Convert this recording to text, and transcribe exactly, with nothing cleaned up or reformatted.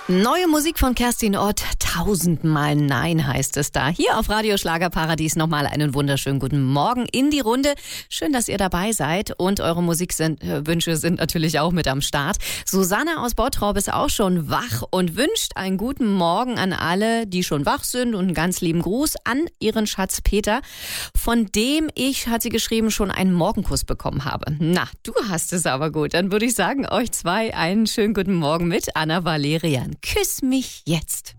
Neue Musik von Kerstin Ott, tausendmal Nein heißt es da. Hier auf Radio Schlagerparadies nochmal einen wunderschönen guten Morgen in die Runde. Schön, dass ihr dabei seid und eure Musikwünsche sind natürlich auch mit am Start. Susanne aus Bottrop ist auch schon wach und wünscht einen guten Morgen an alle, die schon wach sind, und einen ganz lieben Gruß an ihren Schatz Peter, von dem ich, hat sie geschrieben, schon einen Morgenkuss bekommen habe. Na, du hast es aber gut. Dann würde ich sagen, euch zwei einen schönen guten Morgen mit Anna Valerian. Küss mich jetzt.